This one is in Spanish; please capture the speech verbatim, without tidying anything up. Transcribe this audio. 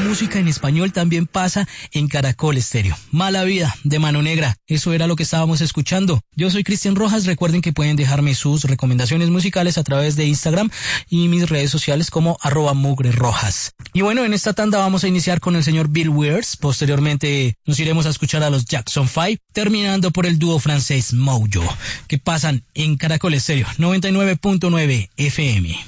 música en español también pasa en Caracol Estéreo. Mala Vida, de Mano Negra. Eso era lo que estábamos escuchando. Yo soy Cristian Rojas. Recuerden que pueden dejarme sus recomendaciones musicales a través de Instagram y mis redes sociales como arroba mugre rojas. Y bueno, en esta tanda vamos a iniciar con el señor Bill Withers. Posteriormente nos iremos a escuchar a los Jackson Five, terminando por el dúo francés Mojo, que pasan en Caracol Estéreo noventa y nueve punto nueve F M.